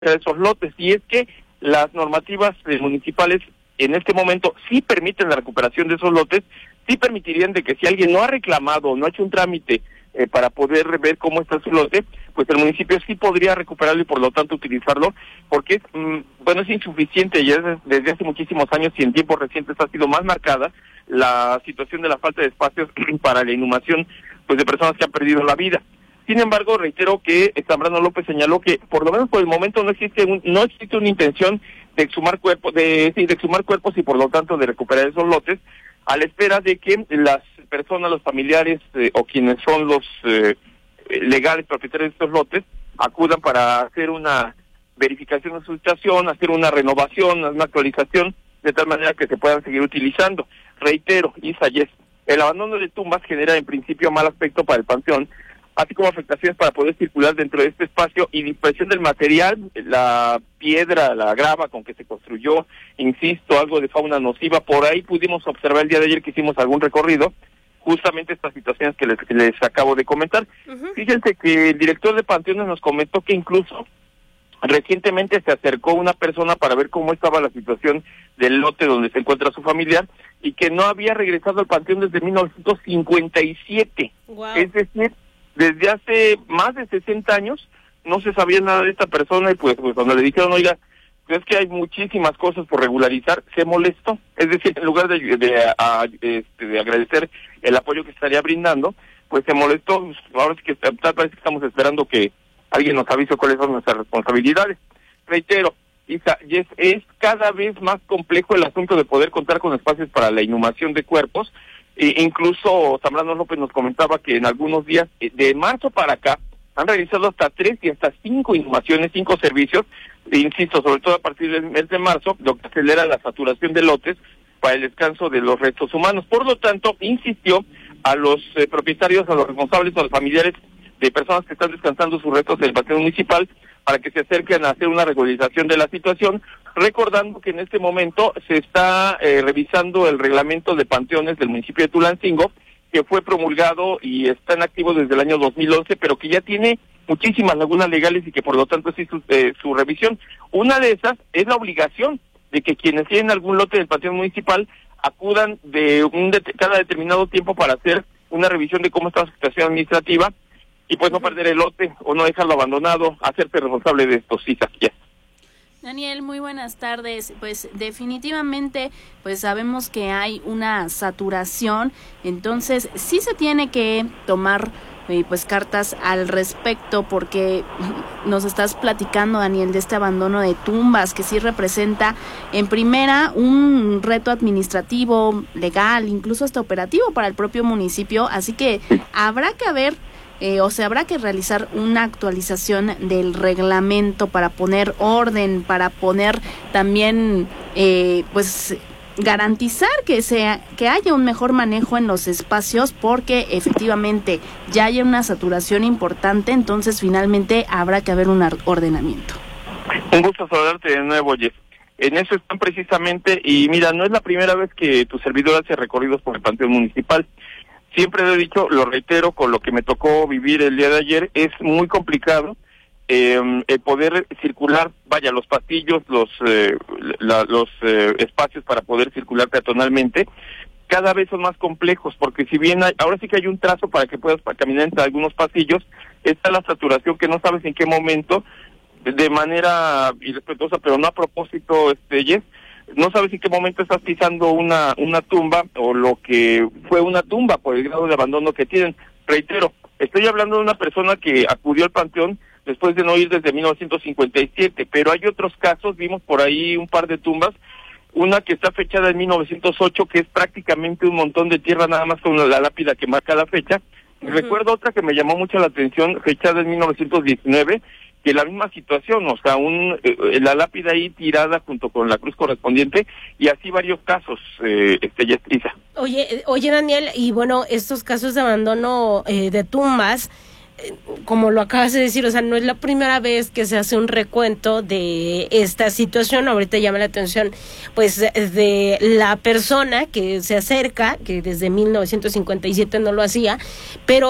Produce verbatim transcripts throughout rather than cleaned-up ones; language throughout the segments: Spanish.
esos lotes, y es que las normativas eh, municipales en este momento sí permiten la recuperación de esos lotes, sí permitirían de que si alguien no ha reclamado o no ha hecho un trámite eh, para poder ver cómo está su lote, pues el municipio sí podría recuperarlo y por lo tanto utilizarlo, porque es, mm, bueno, es insuficiente, ya desde, desde hace muchísimos años y en tiempos recientes ha sido más marcada la situación de la falta de espacios para la inhumación pues de personas que han perdido la vida. Sin embargo, reitero que Zambrano López señaló que por lo menos por el momento no existe un, no existe una intención de exhumar cuerpos, de, sí, de exhumar cuerpos y por lo tanto de recuperar esos lotes, a la espera de que las personas, los familiares eh, o quienes son los eh, legales propietarios de estos lotes acudan para hacer una verificación de su situación, hacer una renovación, una actualización, de tal manera que se puedan seguir utilizando. Reitero, Isa, yes, el abandono de tumbas genera en principio mal aspecto para el panteón, así como afectaciones para poder circular dentro de este espacio y dispersión del material, la piedra, la grava con que se construyó, insisto, algo de fauna nociva. Por ahí pudimos observar el día de ayer que hicimos algún recorrido, justamente estas situaciones que les, que les acabo de comentar. Uh-huh. Fíjense que el director de Panteones nos comentó que incluso recientemente se acercó una persona para ver cómo estaba la situación del lote donde se encuentra su familiar y que no había regresado al panteón desde mil novecientos cincuenta y siete. Wow. Es decir, desde hace más de sesenta años no se sabía nada de esta persona y pues, pues cuando le dijeron, oiga, es que hay muchísimas cosas por regularizar, se molestó. Es decir, en lugar de, de, a, este, de agradecer el apoyo que estaría brindando, pues se molestó. Ahora sí que tal parece que estamos esperando que alguien nos avise cuáles son nuestras responsabilidades. Reitero, Isa, es, es cada vez más complejo el asunto de poder contar con espacios para la inhumación de cuerpos. E incluso Zambrano López nos comentaba que en algunos días, de marzo para acá, han realizado hasta tres y hasta cinco inhumaciones, cinco servicios, e insisto, sobre todo a partir del mes de marzo, lo que acelera la saturación de lotes para el descanso de los restos humanos. Por lo tanto, insistió a los eh, propietarios, a los responsables, a los familiares de personas que están descansando sus restos en el panteón municipal para que se acerquen a hacer una regularización de la situación, recordando que en este momento se está eh, revisando el reglamento de panteones del municipio de Tulancingo, que fue promulgado y está en activo desde el año dos mil once, pero que ya tiene muchísimas lagunas legales y que por lo tanto sí su, eh, su revisión. Una de esas es la obligación de que quienes tienen algún lote del panteón municipal acudan de un de cada determinado tiempo para hacer una revisión de cómo está su situación administrativa y pues no perder el lote o no dejarlo abandonado, hacerse responsable de estos sí, yes. Daniel, muy buenas tardes. Pues definitivamente pues sabemos que hay una saturación, entonces sí se tiene que tomar eh, pues cartas al respecto, porque nos estás platicando, Daniel, de este abandono de tumbas que sí representa en primera un reto administrativo, legal, incluso hasta operativo para el propio municipio, así que habrá que ver Eh, o sea, habrá que realizar una actualización del reglamento para poner orden, para poner también, eh, pues, garantizar que sea que haya un mejor manejo en los espacios, porque efectivamente ya hay una saturación importante, entonces finalmente habrá que haber un ordenamiento. Un gusto saludarte de nuevo, Jeff. En eso están precisamente, y mira, no es la primera vez que tu servidor hace recorridos por el panteón municipal. Siempre lo he dicho, lo reitero, con lo que me tocó vivir el día de ayer, es muy complicado eh, el poder circular, vaya, los pasillos, los eh, la, los eh, espacios para poder circular peatonalmente, cada vez son más complejos, porque si bien hay, ahora sí que hay un trazo para que puedas caminar entre algunos pasillos, está la saturación que no sabes en qué momento, de manera irrespetuosa, pero no a propósito, este, Yes, no sabes en qué momento estás pisando una una tumba o lo que fue una tumba por el grado de abandono que tienen. Reitero, estoy hablando de una persona que acudió al panteón después de no ir desde mil novecientos cincuenta y siete, pero hay otros casos, vimos por ahí un par de tumbas, una que está fechada en mil novecientos ocho, que es prácticamente un montón de tierra nada más con la lápida que marca la fecha. Uh-huh. Recuerdo otra que me llamó mucho la atención, fechada en mil novecientos diecinueve, que la misma situación, o sea, un eh, la lápida ahí tirada junto con la cruz correspondiente, y así varios casos, eh, este, Isa. Oye, oye Daniel, y bueno, estos casos de abandono eh, de tumbas, eh, como lo acabas de decir, o sea, no es la primera vez que se hace un recuento de esta situación. Ahorita llama la atención, pues, de la persona que se acerca, que desde mil novecientos cincuenta y siete no lo hacía, pero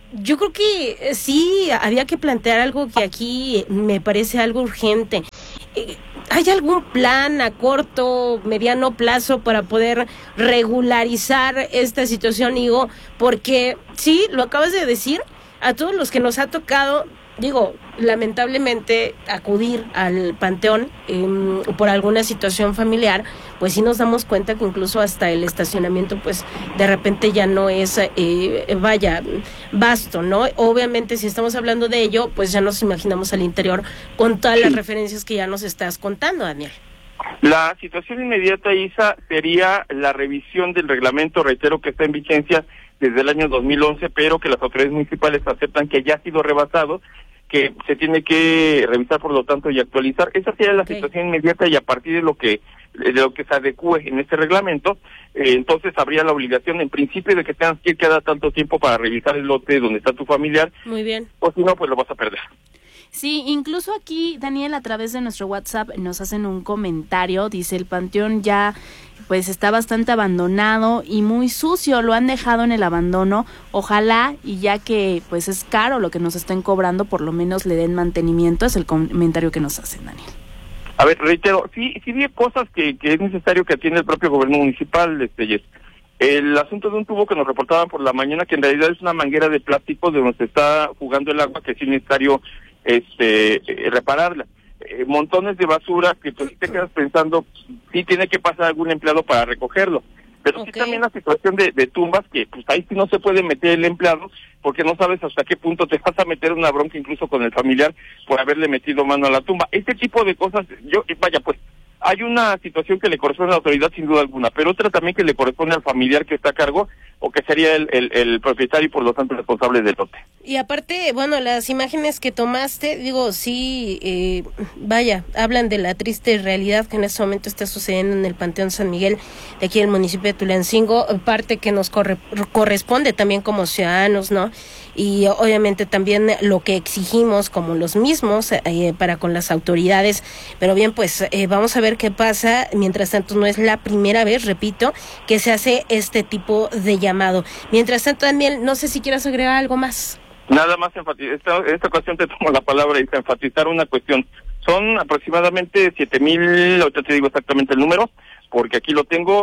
yo creo que sí, había que plantear algo que aquí me parece algo urgente. ¿Hay algún plan a corto, mediano plazo para poder regularizar esta situación, Igo? Porque sí, lo acabas de decir, a todos los que nos ha tocado, digo, lamentablemente acudir al panteón eh, por alguna situación familiar, pues sí nos damos cuenta que incluso hasta el estacionamiento, pues de repente ya no es, eh, vaya, vasto, ¿no? Obviamente si estamos hablando de ello, pues ya nos imaginamos al interior con todas las referencias que ya nos estás contando, Daniel. La situación inmediata, Isa, sería la revisión del reglamento, reitero que está en vigencia desde el año dos mil once, pero que las autoridades municipales aceptan que ya ha sido rebasado, que se tiene que revisar por lo tanto y actualizar. Esa sería la okay. situación inmediata, y a partir de lo que de lo que se adecue en este reglamento, eh, entonces habría la obligación en principio de que tengas que ir cada tanto tiempo para revisar el lote donde está tu familiar. Muy bien. O si no, pues lo vas a perder. Sí, incluso aquí, Daniel, a través de nuestro WhatsApp nos hacen un comentario, dice: el panteón ya pues está bastante abandonado y muy sucio, lo han dejado en el abandono, ojalá, y ya que pues es caro lo que nos estén cobrando, por lo menos le den mantenimiento. Es el comentario que nos hacen, Daniel. A ver, reitero, sí, sí vi cosas que, que es necesario que atienda el propio gobierno municipal, este, Yes. El asunto de un tubo que nos reportaban por la mañana, que en realidad es una manguera de plástico de donde se está jugando el agua, que sí es necesario este eh, repararla. Eh, montones de basura que pues, si te quedas pensando, sí tiene que pasar algún empleado para recogerlo. Pero okay. sí también la situación de, de tumbas, que pues ahí sí no se puede meter el empleado, porque no sabes hasta qué punto te vas a meter una bronca incluso con el familiar por haberle metido mano a la tumba. Este tipo de cosas, yo vaya pues, hay una situación que le corresponde a la autoridad sin duda alguna, pero otra también que le corresponde al familiar que está a cargo, o que sería el, el, el propietario y por lo tanto responsable del lote. Y aparte, bueno, las imágenes que tomaste, digo, sí, eh, vaya, hablan de la triste realidad que en este momento está sucediendo en el Panteón San Miguel de aquí del municipio de Tulancingo, parte que nos corre, corresponde también como ciudadanos, ¿no? Y obviamente también lo que exigimos como los mismos eh, para con las autoridades. Pero bien, pues eh, vamos a ver qué pasa. Mientras tanto, no es la primera vez, repito, que se hace este tipo de llamado. Mientras tanto, Daniel, no sé si quieras agregar algo más. Nada más enfatizar, esta, esta ocasión te tomo la palabra y te enfatizar una cuestión. Son aproximadamente siete mil, ahorita te digo exactamente el número, porque aquí lo tengo,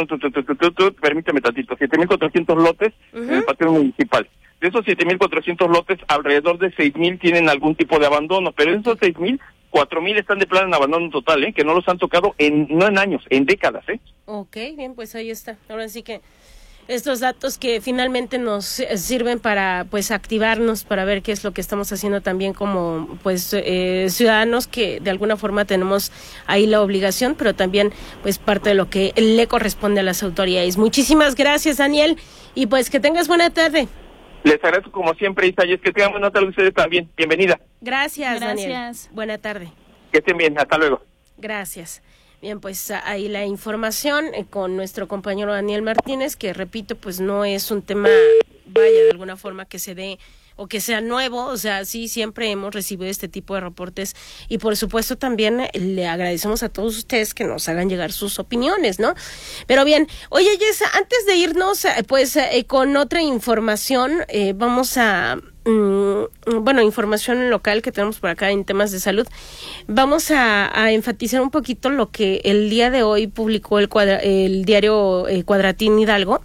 permíteme tantito, siete mil cuatrocientos lotes uh-huh. en el panteón municipal. De esos siete mil cuatrocientos lotes, alrededor de seis mil tienen algún tipo de abandono, pero de esos seis mil, cuatro mil están de plano en abandono total, ¿eh? Que no los han tocado en no en años, en décadas, ¿eh? Ok, bien, pues ahí está. Ahora sí que estos datos que finalmente nos sirven para pues activarnos, para ver qué es lo que estamos haciendo también como pues eh, ciudadanos, que de alguna forma tenemos ahí la obligación, pero también pues parte de lo que le corresponde a las autoridades. Muchísimas gracias, Daniel, y pues que tengas buena tarde. Les agradezco como siempre, Isa, y es que tengan buena tarde ustedes también. Bienvenida. Gracias, Gracias. Daniel. Buena tarde. Que estén bien, hasta luego. Gracias. Bien, pues ahí la información eh, con nuestro compañero Daniel Martínez, que repito, pues no es un tema, vaya, de alguna forma que se dé o que sea nuevo, o sea, sí, siempre hemos recibido este tipo de reportes, y por supuesto también eh, le agradecemos a todos ustedes que nos hagan llegar sus opiniones, ¿no? Pero bien, oye, Jess, antes de irnos, eh, pues eh, con otra información, eh, vamos a... bueno, información local que tenemos por acá en temas de salud. Vamos a, a enfatizar un poquito lo que el día de hoy publicó el, cuadra, el diario eh, Cuadratín Hidalgo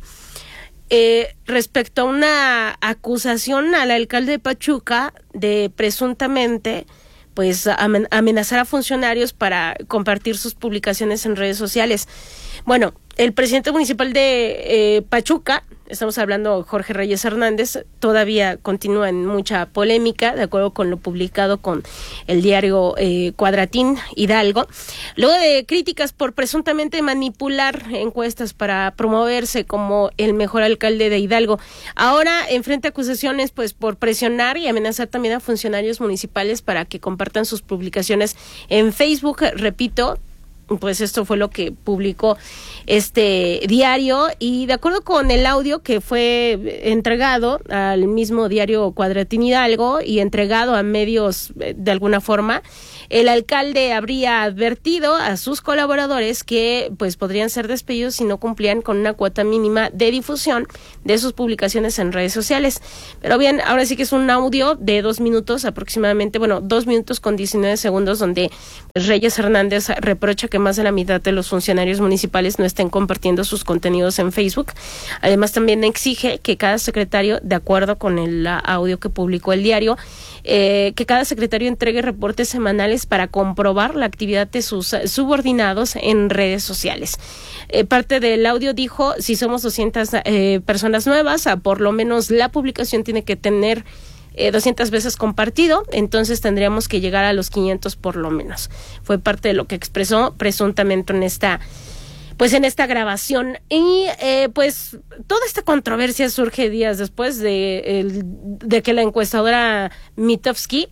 eh, respecto a una acusación al alcalde de Pachuca de presuntamente pues amenazar a funcionarios para compartir sus publicaciones en redes sociales. Bueno, el presidente municipal de eh, Pachuca, estamos hablando Jorge Reyes Hernández, todavía continúa en mucha polémica, de acuerdo con lo publicado con el diario eh, Cuadratín Hidalgo, luego de críticas por presuntamente manipular encuestas para promoverse como el mejor alcalde de Hidalgo. Ahora enfrenta acusaciones pues por presionar y amenazar también a funcionarios municipales para que compartan sus publicaciones en Facebook, repito, pues esto fue lo que publicó este diario, y de acuerdo con el audio que fue entregado al mismo diario Cuadratín Hidalgo y entregado a medios de alguna forma, el alcalde habría advertido a sus colaboradores que pues podrían ser despedidos si no cumplían con una cuota mínima de difusión de sus publicaciones en redes sociales. Pero bien, ahora sí que es un audio de dos minutos aproximadamente, bueno, dos minutos con diecinueve segundos, donde Reyes Hernández reprocha que más de la mitad de los funcionarios municipales no estén compartiendo sus contenidos en Facebook. Además, también exige que cada secretario, de acuerdo con el audio que publicó el diario, eh, que cada secretario entregue reportes semanales para comprobar la actividad de sus subordinados en redes sociales. Eh, parte del audio dijo, si somos doscientas eh, personas nuevas, a por lo menos la publicación tiene que tener Eh, doscientas veces compartido, entonces tendríamos que llegar a los quinientos por lo menos. Fue parte de lo que expresó presuntamente en esta, pues en esta grabación. Y eh, pues toda esta controversia surge días después de, el, de que la encuestadora Mitofsky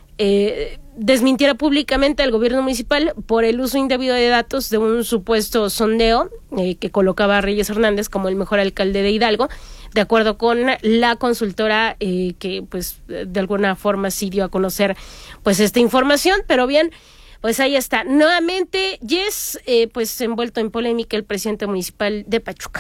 eh, desmintiera públicamente al gobierno municipal por el uso indebido de datos de un supuesto sondeo eh, que colocaba a Reyes Hernández como el mejor alcalde de Hidalgo, de acuerdo con la consultora eh, que pues de alguna forma sí dio a conocer pues esta información. Pero bien, pues ahí está. Nuevamente, Jess, eh, pues envuelto en polémica el presidente municipal de Pachuca.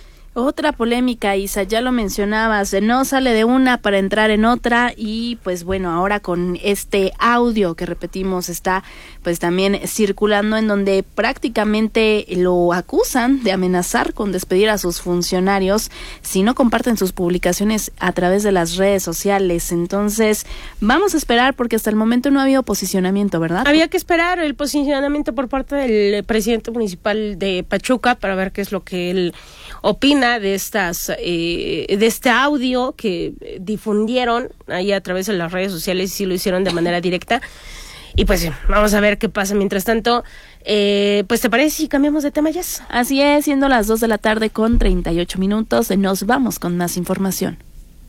Otra polémica, Isa, ya lo mencionabas, no sale de una para entrar en otra, y pues bueno, ahora con este audio que repetimos está pues también circulando, en donde prácticamente lo acusan de amenazar con despedir a sus funcionarios si no comparten sus publicaciones a través de las redes sociales. Entonces vamos a esperar, porque hasta el momento no ha habido posicionamiento, ¿verdad? Había que esperar el posicionamiento por parte del presidente municipal de Pachuca para ver qué es lo que él opina de estas eh, de este audio que difundieron ahí a través de las redes sociales, y sí lo hicieron de manera directa. Y pues vamos a ver qué pasa. Mientras tanto, eh, pues ¿te parece si cambiamos de tema, Jess? Así es, siendo las dos de la tarde con treinta y ocho minutos, nos vamos con más información.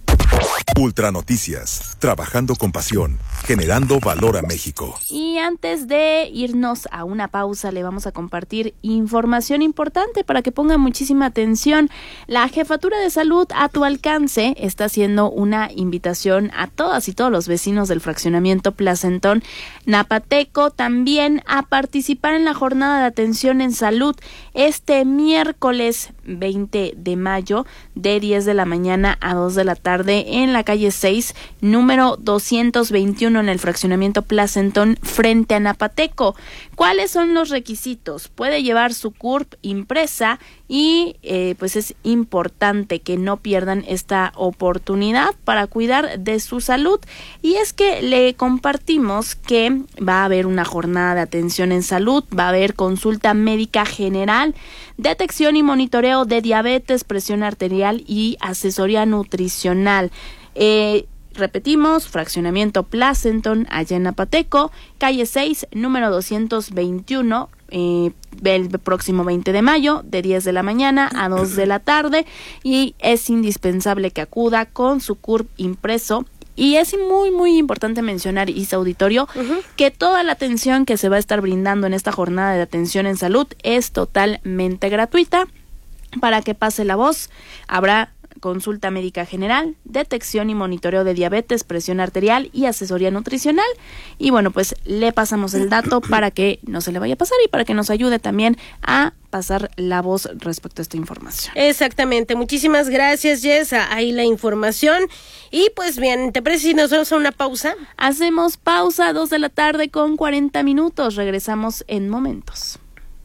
Ultra Noticias, trabajando con pasión, generando valor a México. Y antes de irnos a una pausa, le vamos a compartir información importante para que ponga muchísima atención. La Jefatura de Salud a tu alcance está haciendo una invitación a todas y todos los vecinos del fraccionamiento Placentón Napateco también a participar en la jornada de atención en salud este miércoles veinte de mayo de diez de la mañana a dos de la tarde en la calle seis, número doscientos veintiuno, en el fraccionamiento Placentón frente a Napateco. ¿Cuáles son los requisitos? Puede llevar su C U R P impresa y eh, pues es importante que no pierdan esta oportunidad para cuidar de su salud. Y es que le compartimos que va a haber una jornada de atención en salud, va a haber consulta médica general, detección y monitoreo de diabetes, presión arterial y asesoría nutricional. Eh, Repetimos, fraccionamiento Placentón, allá en Napateco, calle seis, número doscientos veintiuno, eh, el próximo veinte de mayo, de diez de la mañana a dos de la tarde, y es indispensable que acuda con su C U R P impreso. Y es muy, muy importante mencionar, Isa Auditorio, uh-huh. que toda la atención que se va a estar brindando en esta jornada de atención en salud es totalmente gratuita. Para que pase la voz, habrá consulta médica general, detección y monitoreo de diabetes, presión arterial y asesoría nutricional. Y bueno, pues le pasamos el dato para que no se le vaya a pasar y para que nos ayude también a pasar la voz respecto a esta información. Exactamente, muchísimas gracias, Jess, ahí la información. Y pues bien, ¿te parece si nos vamos a una pausa? Hacemos pausa, dos de la tarde con cuarenta minutos, regresamos en momentos.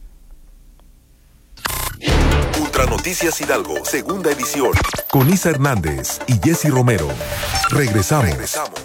Ultra Noticias Hidalgo, segunda edición, con Isa Hernández y Jessy Romero. Regresamos. Regresamos.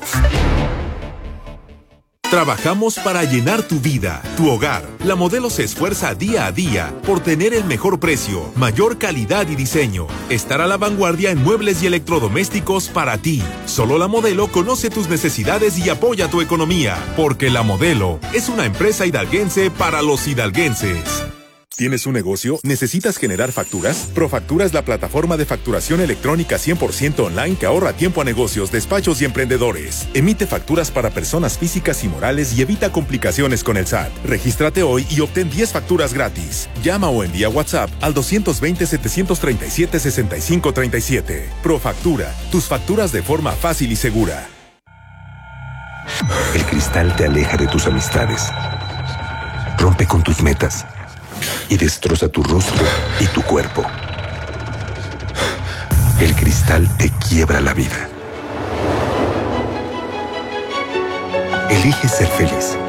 Trabajamos para llenar tu vida, tu hogar. La Modelo se esfuerza día a día por tener el mejor precio, mayor calidad y diseño. Estar a la vanguardia en muebles y electrodomésticos para ti. Solo La Modelo conoce tus necesidades y apoya tu economía, porque La Modelo es una empresa hidalguense para los hidalguenses. ¿Tienes un negocio? ¿Necesitas generar facturas? Profactura es la plataforma de facturación electrónica cien por ciento online que ahorra tiempo a negocios, despachos y emprendedores. Emite facturas para personas físicas y morales y evita complicaciones con el S A T. Regístrate hoy y obtén diez facturas gratis. Llama o envía WhatsApp al dos dos cero, siete tres siete, seis cinco tres siete. Profactura, tus facturas de forma fácil y segura. El cristal te aleja de tus amistades, rompe con tus metas y destroza tu rostro y tu cuerpo. El cristal te quiebra la vida. Elige ser feliz.